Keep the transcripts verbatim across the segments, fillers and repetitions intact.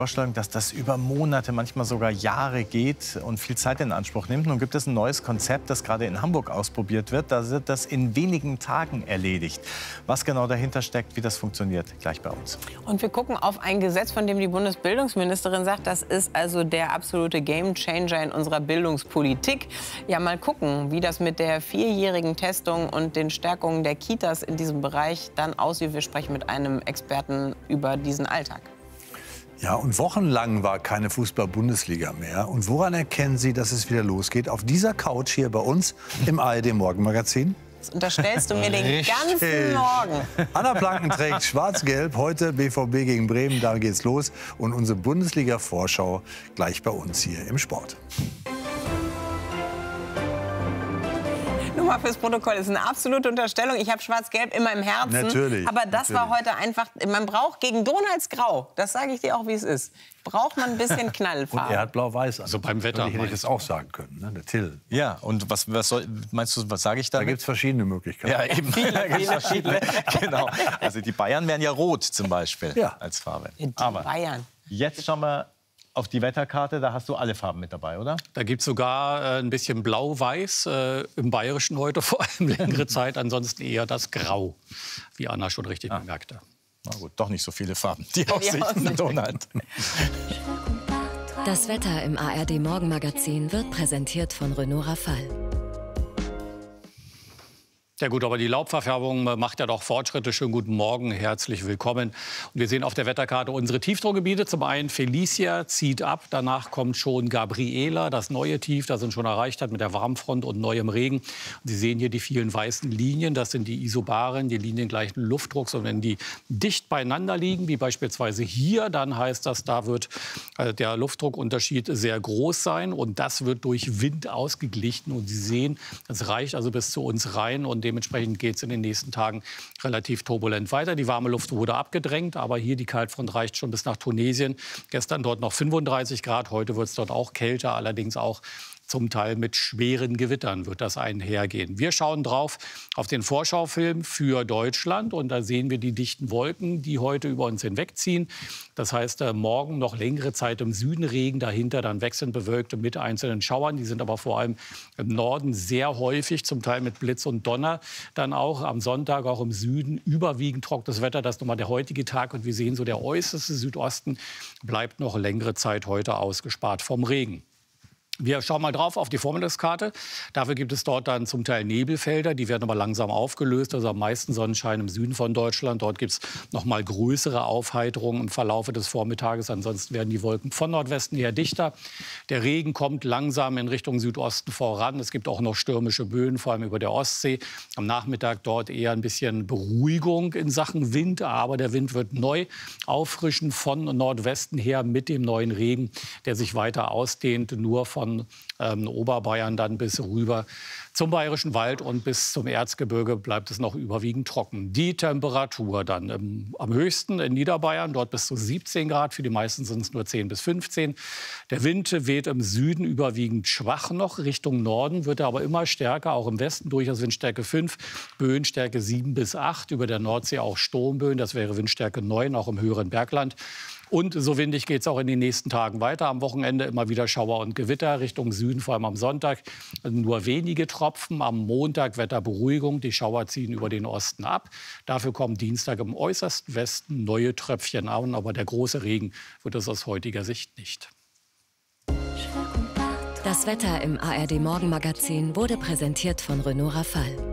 Vorstellung, dass das über Monate, manchmal sogar Jahre geht und viel Zeit in Anspruch nimmt. Nun gibt es ein neues Konzept, das gerade in Hamburg ausprobiert wird. Da wird das in wenigen Tagen erledigt. Was genau dahinter steckt, wie das funktioniert, gleich bei uns. Und wir gucken auf ein Gesetz, von dem die Bundesbildungsministerin sagt, das ist also der absolute Gamechanger in unserer Bildungspolitik. Ja, mal gucken, wie das mit der vierjährigen Testung und den Stärkungen der Kitas in diesem Bereich dann aussieht. Wir sprechen mit einem Experten über diesen Alltag. Ja, und wochenlang war keine Fußball-Bundesliga mehr. Und woran erkennen Sie, dass es wieder losgeht? Auf dieser Couch hier bei uns im A R D-Morgenmagazin. Das unterstellst du mir den ganzen Morgen. Anna Planken trägt schwarz-gelb. Heute B V B gegen Bremen, da geht's los. Und unsere Bundesliga-Vorschau gleich bei uns hier im Sport. Nur mal fürs Protokoll, das ist eine absolute Unterstellung. Ich habe Schwarz-Gelb immer im Herzen. Natürlich. Aber das natürlich. war heute einfach, man braucht gegen Donalds Grau, das sage ich dir auch, wie es ist, braucht man ein bisschen Knallfarbe. Und er hat blau-weiß an. Also beim Wetter. Hätte ich das auch sagen können, ne? Der Till. Ja, und was, was soll, meinst du, was sage ich da? Da gibt es verschiedene Möglichkeiten. Ja, eben. Viele, Da gibt's viele, verschiedene. Genau. Also die Bayern wären ja rot zum Beispiel Ja. als Farbe. Die Aber Bayern. jetzt schauen wir auf die Wetterkarte, da hast du alle Farben mit dabei, oder? Da gibt es sogar äh, ein bisschen Blau-Weiß, äh, im Bayerischen heute vor allem längere Zeit. Ansonsten eher das Grau, wie Anna schon richtig Ah. bemerkte. Na gut, doch nicht so viele Farben. Die Aussichten, Aussichten. Donald. Das Wetter im A R D-Morgenmagazin wird präsentiert von Renault Rafale. Ja gut, aber die Laubverfärbung macht ja doch Fortschritte. Schönen guten Morgen, herzlich willkommen. Und wir sehen auf der Wetterkarte unsere Tiefdruckgebiete. Zum einen Felicia zieht ab, danach kommt schon Gabriela, das neue Tief, das uns schon erreicht hat mit der Warmfront und neuem Regen. Und Sie sehen hier die vielen weißen Linien, das sind die Isobaren, die Linien gleichen Luftdrucks. Und wenn die dicht beieinander liegen, wie beispielsweise hier, dann heißt das, da wird äh, der Luftdruckunterschied sehr groß sein. Und das wird durch Wind ausgeglichen. Und Sie sehen, das reicht also bis zu uns rein. Und dementsprechend geht es in den nächsten Tagen relativ turbulent weiter. Die warme Luft wurde abgedrängt, aber hier die Kaltfront reicht schon bis nach Tunesien. Gestern dort noch fünfunddreißig Grad, heute wird es dort auch kälter, allerdings auch zum Teil mit schweren Gewittern wird das einhergehen. Wir schauen drauf auf den Vorschaufilm für Deutschland und da sehen wir die dichten Wolken, die heute über uns hinwegziehen. Das heißt, morgen noch längere Zeit im Süden Regen, dahinter dann wechselnd bewölkte mit einzelnen Schauern. Die sind aber vor allem im Norden sehr häufig, zum Teil mit Blitz und Donner. Dann auch am Sonntag, auch im Süden, überwiegend trockenes Wetter. Das ist nochmal der heutige Tag. Und wir sehen, so der äußerste Südosten bleibt noch längere Zeit heute ausgespart vom Regen. Wir schauen mal drauf auf die Vormittagskarte. Dafür gibt es dort dann zum Teil Nebelfelder. Die werden aber langsam aufgelöst. Also am meisten Sonnenschein im Süden von Deutschland. Dort gibt es noch mal größere Aufheiterungen im Verlaufe des Vormittages. Ansonsten werden die Wolken von Nordwesten her dichter. Der Regen kommt langsam in Richtung Südosten voran. Es gibt auch noch stürmische Böen, vor allem über der Ostsee. Am Nachmittag dort eher ein bisschen Beruhigung in Sachen Wind. Aber der Wind wird neu auffrischen von Nordwesten her mit dem neuen Regen, der sich weiter ausdehnt, nur von ähm, Oberbayern dann bis rüber zum Bayerischen Wald und bis zum Erzgebirge bleibt es noch überwiegend trocken. Die Temperatur dann ähm, am höchsten in Niederbayern, dort bis zu siebzehn Grad, für die meisten sind es nur zehn bis fünfzehn. Der Wind weht im Süden überwiegend schwach noch, Richtung Norden wird er aber immer stärker, auch im Westen durchaus Windstärke fünf, Böenstärke sieben bis acht, über der Nordsee auch Sturmböen, das wäre Windstärke neun, auch im höheren Bergland. Und so windig geht es auch in den nächsten Tagen weiter. Am Wochenende immer wieder Schauer und Gewitter Richtung Süden, vor allem am Sonntag. Nur wenige Tropfen. Am Montag Wetterberuhigung. Die Schauer ziehen über den Osten ab. Dafür kommen Dienstag im äußersten Westen neue Tröpfchen an. Aber der große Regen wird es aus heutiger Sicht nicht. Das Wetter im A R D-Morgenmagazin wurde präsentiert von Renault Rafale.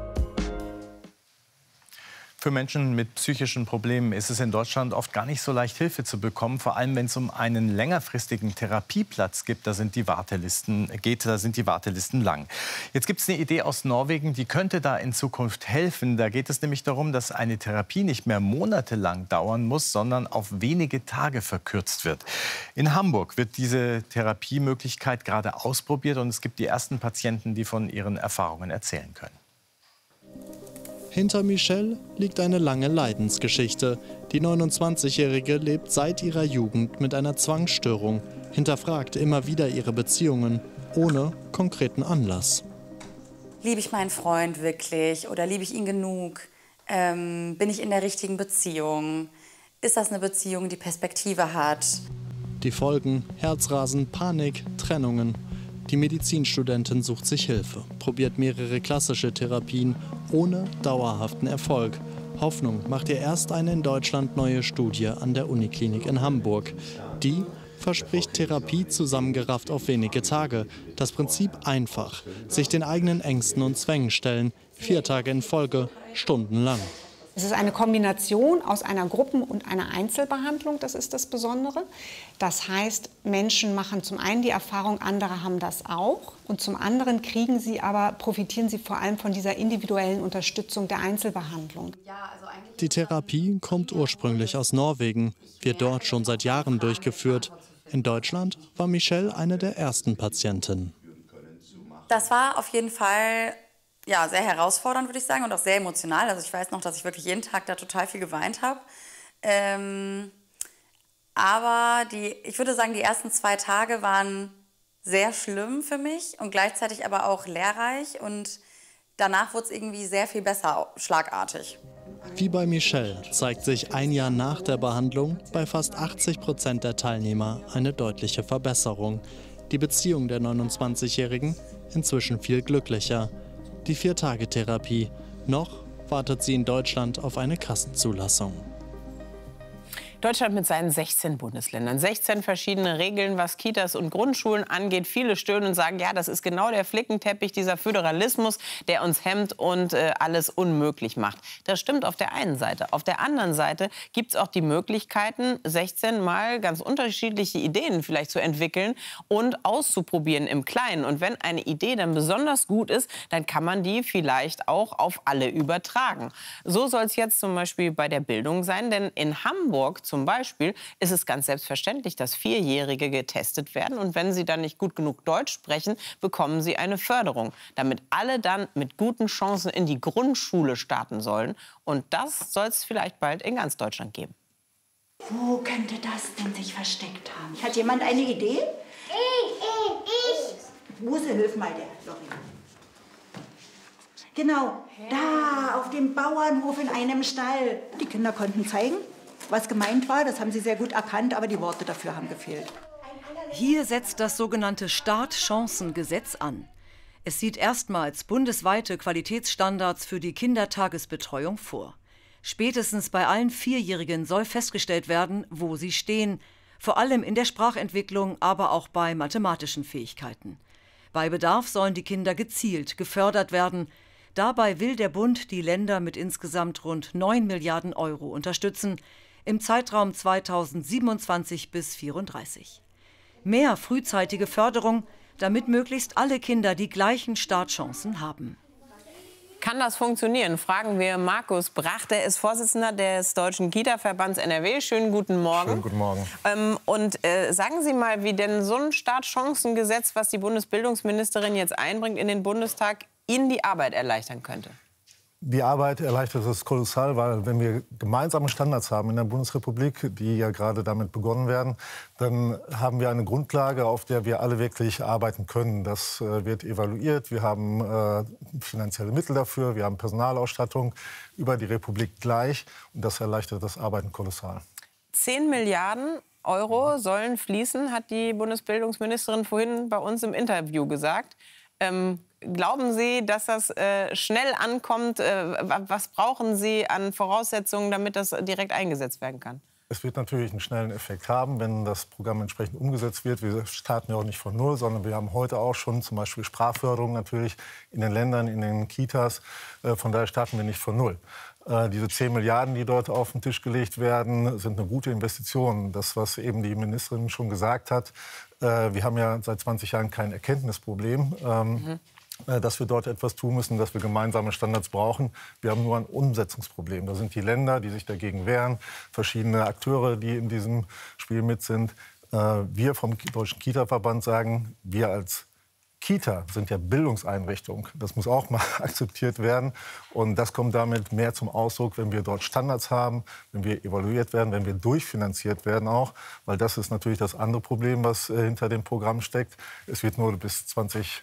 Für Menschen mit psychischen Problemen ist es in Deutschland oft gar nicht so leicht, Hilfe zu bekommen. Vor allem, wenn es um einen längerfristigen Therapieplatz gibt, da sind die Wartelisten, geht, da sind die Wartelisten lang. Jetzt gibt es eine Idee aus Norwegen, die könnte da in Zukunft helfen. Da geht es nämlich darum, dass eine Therapie nicht mehr monatelang dauern muss, sondern auf wenige Tage verkürzt wird. In Hamburg wird diese Therapiemöglichkeit gerade ausprobiert und es gibt die ersten Patienten, die von ihren Erfahrungen erzählen können. Hinter Michelle liegt eine lange Leidensgeschichte. Die neunundzwanzigjährige lebt seit ihrer Jugend mit einer Zwangsstörung, hinterfragt immer wieder ihre Beziehungen, ohne konkreten Anlass. Liebe ich meinen Freund wirklich oder liebe ich ihn genug? Ähm, bin ich in der richtigen Beziehung? Ist das eine Beziehung, die Perspektive hat? Die Folgen: Herzrasen, Panik, Trennungen. Die Medizinstudentin sucht sich Hilfe, probiert mehrere klassische Therapien ohne dauerhaften Erfolg. Hoffnung macht ihr erst eine in Deutschland neue Studie an der Uniklinik in Hamburg. Die verspricht Therapie zusammengerafft auf wenige Tage. Das Prinzip einfach: sich den eigenen Ängsten und Zwängen stellen. Vier Tage in Folge, stundenlang. Es ist eine Kombination aus einer Gruppen- und einer Einzelbehandlung, das ist das Besondere. Das heißt, Menschen machen zum einen die Erfahrung, andere haben das auch. Und zum anderen kriegen sie aber, profitieren sie vor allem von dieser individuellen Unterstützung der Einzelbehandlung. Die Therapie kommt ursprünglich aus Norwegen, wird dort schon seit Jahren durchgeführt. In Deutschland war Michelle eine der ersten Patientinnen. Das war auf jeden Fall ja, sehr herausfordernd, würde ich sagen, und auch sehr emotional. Also ich weiß noch, dass ich wirklich jeden Tag da total viel geweint habe. Ähm, aber die, ich würde sagen, die ersten zwei Tage waren sehr schlimm für mich und gleichzeitig aber auch lehrreich. Und danach wurde es irgendwie sehr viel besser, schlagartig. Wie bei Michelle zeigt sich ein Jahr nach der Behandlung bei fast achtzig Prozent der Teilnehmer eine deutliche Verbesserung. Die Beziehung der neunundzwanzigjährigen inzwischen viel glücklicher. Die Vier-Tage-Therapie. Noch wartet sie in Deutschland auf eine Kassenzulassung. Deutschland mit seinen sechzehn Bundesländern, sechzehn verschiedene Regeln, was Kitas und Grundschulen angeht. Viele stöhnen und sagen, ja, das ist genau der Flickenteppich, dieser Föderalismus, der uns hemmt und äh, alles unmöglich macht. Das stimmt auf der einen Seite. Auf der anderen Seite gibt es auch die Möglichkeiten, sechzehn Mal ganz unterschiedliche Ideen vielleicht zu entwickeln und auszuprobieren im Kleinen. Und wenn eine Idee dann besonders gut ist, dann kann man die vielleicht auch auf alle übertragen. So soll es jetzt zum Beispiel bei der Bildung sein, denn in Hamburg zum Beispiel ist es ganz selbstverständlich, dass Vierjährige getestet werden. Und wenn sie dann nicht gut genug Deutsch sprechen, bekommen sie eine Förderung, damit alle dann mit guten Chancen in die Grundschule starten sollen. Und das soll es vielleicht bald in ganz Deutschland geben. Wo könnte das denn sich versteckt haben? Hat jemand eine Idee? Ich, ich, ich. Muse, hilf mal der Lori. Genau, da auf dem Bauernhof in einem Stall. Die Kinder konnten zeigen, was gemeint war. Das haben sie sehr gut erkannt, aber die Worte dafür haben gefehlt. Hier setzt das sogenannte Startchancengesetz an. Es sieht erstmals bundesweite Qualitätsstandards für die Kindertagesbetreuung vor. Spätestens bei allen Vierjährigen soll festgestellt werden, wo sie stehen. Vor allem in der Sprachentwicklung, aber auch bei mathematischen Fähigkeiten. Bei Bedarf sollen die Kinder gezielt gefördert werden. Dabei will der Bund die Länder mit insgesamt rund neun Milliarden Euro unterstützen, im Zeitraum zweitausendsiebenundzwanzig bis zweitausendvierunddreißig. Mehr frühzeitige Förderung, damit möglichst alle Kinder die gleichen Startchancen haben. Kann das funktionieren? Fragen wir Markus Brach, der ist Vorsitzender des Deutschen Kita-Verbands N R W. Schönen guten Morgen. Schönen guten Morgen. Ähm, und äh, sagen Sie mal, wie denn so ein Startchancengesetz, was die Bundesbildungsministerin jetzt einbringt in den Bundestag, Ihnen die Arbeit erleichtern könnte? Die Arbeit erleichtert es kolossal, weil wenn wir gemeinsame Standards haben in der Bundesrepublik, die ja gerade damit begonnen werden, dann haben wir eine Grundlage, auf der wir alle wirklich arbeiten können. Das äh, wird evaluiert, wir haben äh, finanzielle Mittel dafür, wir haben Personalausstattung über die Republik gleich und das erleichtert das Arbeiten kolossal. Zehn Milliarden Euro sollen fließen, hat die Bundesbildungsministerin vorhin bei uns im Interview gesagt. Ähm, Glauben Sie, dass das äh, schnell ankommt? Äh, was brauchen Sie an Voraussetzungen, damit das direkt eingesetzt werden kann? Es wird natürlich einen schnellen Effekt haben, wenn das Programm entsprechend umgesetzt wird. Wir starten ja auch nicht von Null, sondern wir haben heute auch schon zum Beispiel Sprachförderung natürlich in den Ländern, in den Kitas. Äh, von daher starten wir nicht von Null. Äh, diese zehn Milliarden, die dort auf den Tisch gelegt werden, sind eine gute Investition. Das, was eben die Ministerin schon gesagt hat, äh, wir haben ja seit zwanzig Jahren kein Erkenntnisproblem. Ähm, mhm. dass wir dort etwas tun müssen, dass wir gemeinsame Standards brauchen. Wir haben nur ein Umsetzungsproblem. Da sind die Länder, die sich dagegen wehren, verschiedene Akteure, die in diesem Spiel mit sind. Wir vom Deutschen Kita-Verband sagen, wir als Kita sind ja Bildungseinrichtungen. Das muss auch mal akzeptiert werden. Und das kommt damit mehr zum Ausdruck, wenn wir dort Standards haben, wenn wir evaluiert werden, wenn wir durchfinanziert werden auch. Weil das ist natürlich das andere Problem, was hinter dem Programm steckt. Es wird nur bis zwanzig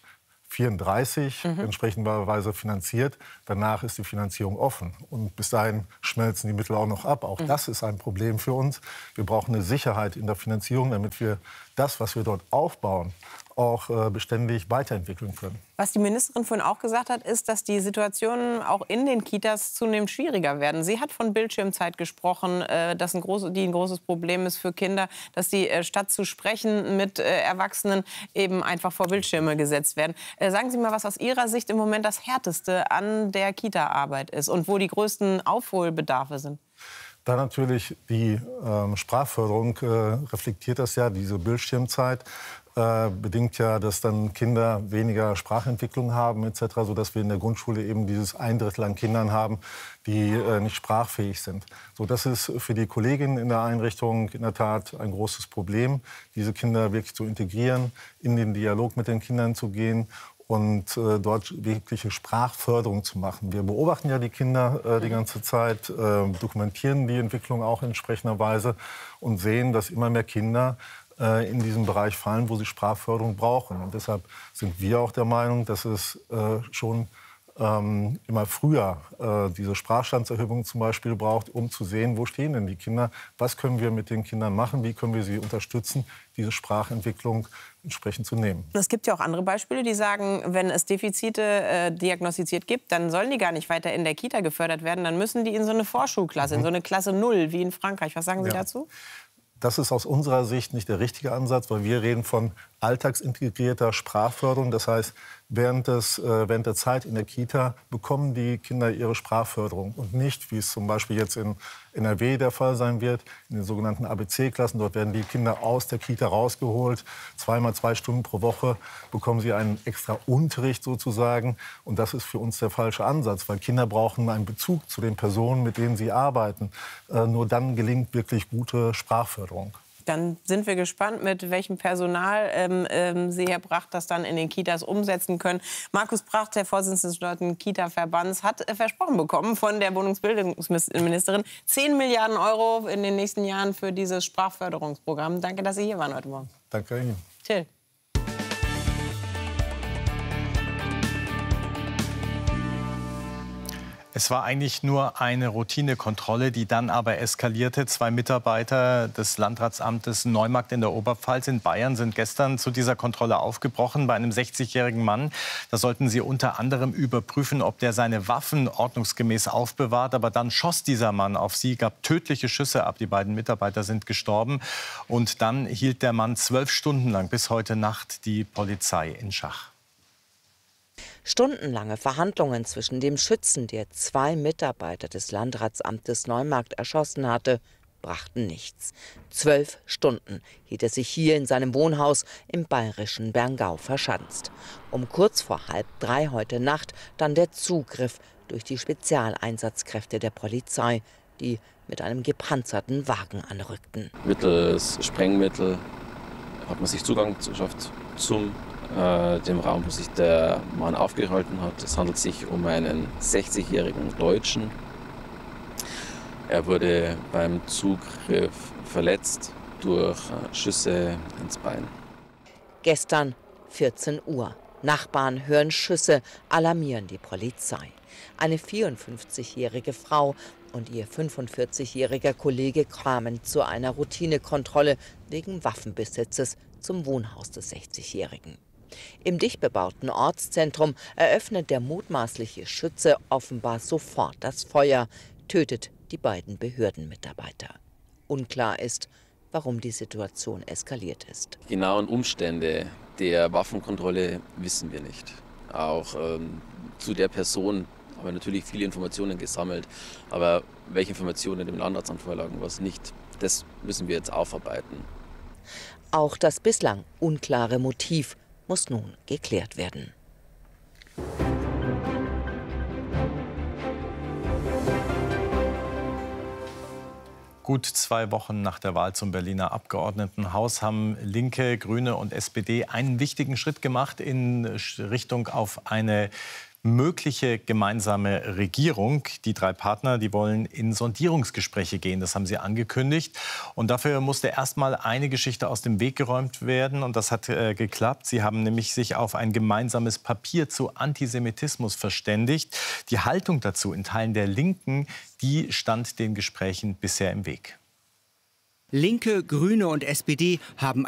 vierunddreißig Mhm. entsprechenderweise finanziert. Danach ist die Finanzierung offen. Und bis dahin schmelzen die Mittel auch noch ab. Auch Mhm. das ist ein Problem für uns. Wir brauchen eine Sicherheit in der Finanzierung, damit wir das, was wir dort aufbauen, auch äh, beständig weiterentwickeln können. Was die Ministerin vorhin auch gesagt hat, ist, dass die Situationen auch in den Kitas zunehmend schwieriger werden. Sie hat von Bildschirmzeit gesprochen, äh, dass ein groß, die ein großes Problem ist für Kinder, dass die äh, statt zu sprechen mit äh, Erwachsenen eben einfach vor Bildschirme gesetzt werden. Äh, sagen Sie mal, was aus Ihrer Sicht im Moment das Härteste an der Kita-Arbeit ist und wo die größten Aufholbedarfe sind? Da natürlich die ähm, Sprachförderung äh, reflektiert das ja, diese Bildschirmzeit. Äh, bedingt ja, dass dann Kinder weniger Sprachentwicklung haben et cetera, sodass wir in der Grundschule eben dieses ein Drittel an Kindern haben, die äh, nicht sprachfähig sind. So, das ist für die Kolleginnen in der Einrichtung in der Tat ein großes Problem, diese Kinder wirklich zu integrieren, in den Dialog mit den Kindern zu gehen und äh, dort wirkliche Sprachförderung zu machen. Wir beobachten ja die Kinder äh, die ganze Zeit, äh, dokumentieren die Entwicklung auch in entsprechender Weise und sehen, dass immer mehr Kinder in diesem Bereich fallen, wo sie Sprachförderung brauchen. Und deshalb sind wir auch der Meinung, dass es äh, schon ähm, immer früher äh, diese Sprachstandserhöhung zum Beispiel braucht, um zu sehen, wo stehen denn die Kinder, was können wir mit den Kindern machen, wie können wir sie unterstützen, diese Sprachentwicklung entsprechend zu nehmen. Es gibt ja auch andere Beispiele, die sagen, wenn es Defizite äh, diagnostiziert gibt, dann sollen die gar nicht weiter in der Kita gefördert werden, dann müssen die in so eine Vorschulklasse, mhm. in so eine Klasse null, wie in Frankreich. Was sagen Sie ja. dazu? Das ist aus unserer Sicht nicht der richtige Ansatz, weil wir reden von alltagsintegrierter Sprachförderung. Das heißt, während, des, äh, während der Zeit in der Kita bekommen die Kinder ihre Sprachförderung und nicht, wie es zum Beispiel jetzt in N R W der Fall sein wird, in den sogenannten A B C-Klassen. Dort werden die Kinder aus der Kita rausgeholt. Zweimal zwei Stunden pro Woche bekommen sie einen extra Unterricht sozusagen. Und das ist für uns der falsche Ansatz, weil Kinder brauchen einen Bezug zu den Personen, mit denen sie arbeiten. Äh, nur dann gelingt wirklich gute Sprachförderung. Dann sind wir gespannt, mit welchem Personal ähm, ähm, Sie, Herr Bracht, das dann in den Kitas umsetzen können. Markus Bracht, der Vorsitzende des Deutschen Kita-Verbands, hat äh, versprochen bekommen von der Bundesbildungsministerin zehn Milliarden Euro in den nächsten Jahren für dieses Sprachförderungsprogramm. Danke, dass Sie hier waren heute Morgen. Danke Ihnen. Till. Es war eigentlich nur eine Routinekontrolle, die dann aber eskalierte. Zwei Mitarbeiter des Landratsamtes Neumarkt in der Oberpfalz in Bayern sind gestern zu dieser Kontrolle aufgebrochen bei einem sechzigjährigen Mann. Da sollten sie unter anderem überprüfen, ob der seine Waffen ordnungsgemäß aufbewahrt. Aber dann schoss dieser Mann auf sie, gab tödliche Schüsse ab. Die beiden Mitarbeiter sind gestorben. Und dann hielt der Mann zwölf Stunden lang bis heute Nacht die Polizei in Schach. Stundenlange Verhandlungen zwischen dem Schützen, der zwei Mitarbeiter des Landratsamtes Neumarkt erschossen hatte, brachten nichts. Zwölf Stunden hielt er sich hier in seinem Wohnhaus im bayerischen Berngau verschanzt. Um kurz vor halb drei heute Nacht dann der Zugriff durch die Spezialeinsatzkräfte der Polizei, die mit einem gepanzerten Wagen anrückten. Mittels Sprengmittel hat man sich Zugang geschafft zum dem Raum, wo sich der Mann aufgehalten hat. Es handelt sich um einen sechzigjährigen Deutschen. Er wurde beim Zugriff verletzt durch Schüsse ins Bein. Gestern vierzehn Uhr. Nachbarn hören Schüsse, alarmieren die Polizei. Eine vierundfünfzigjährige Frau und ihr fünfundvierzigjähriger Kollege kamen zu einer Routinekontrolle wegen Waffenbesitzes zum Wohnhaus des sechzigjährigen. Im dicht bebauten Ortszentrum eröffnet der mutmaßliche Schütze offenbar sofort das Feuer, tötet die beiden Behördenmitarbeiter. Unklar ist, warum die Situation eskaliert ist. Die genauen Umstände der Waffenkontrolle wissen wir nicht. Auch ähm, zu der Person haben wir natürlich viele Informationen gesammelt, aber welche Informationen dem Landratsamt vorlagen, was nicht, das müssen wir jetzt aufarbeiten. Auch das bislang unklare Motiv muss nun geklärt werden. Gut zwei Wochen nach der Wahl zum Berliner Abgeordnetenhaus haben Linke, Grüne und S P D einen wichtigen Schritt gemacht in Richtung auf eine mögliche gemeinsame Regierung. Die drei Partner, die wollen in Sondierungsgespräche gehen, das haben sie angekündigt. Und dafür musste erst mal eine Geschichte aus dem Weg geräumt werden. Und das hat äh, geklappt. Sie haben nämlich sich auf ein gemeinsames Papier zu Antisemitismus verständigt. Die Haltung dazu in Teilen der Linken, die stand den Gesprächen bisher im Weg. Linke, Grüne und S P D haben